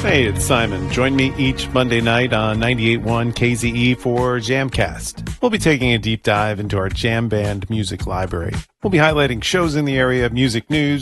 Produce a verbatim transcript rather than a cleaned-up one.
Hey, it's Simon. Join me each Monday night on ninety-eight point one K Z E for Jamcast. We'll be taking a deep dive into our jam band music library. We'll be highlighting shows in the area, music news,